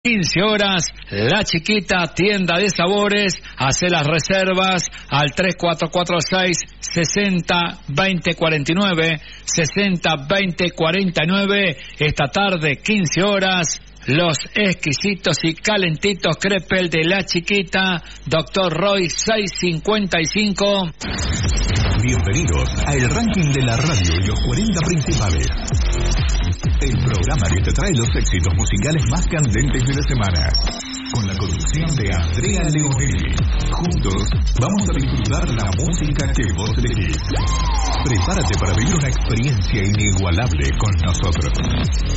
15 horas, La Chiquita, tienda de sabores. Hace las reservas al 3446-60-2049, 60-2049. Esta tarde, 15 horas, los exquisitos y calentitos crepes de La Chiquita, Dr. Roy 655. Bienvenidos a el ranking de la radio y los 40 principales. El programa que te trae los éxitos musicales más candentes de la semana. Con la conducción de Andrea Leonelli. Juntos vamos a disfrutar la música que vos elegís. Prepárate para vivir una experiencia inigualable con nosotros.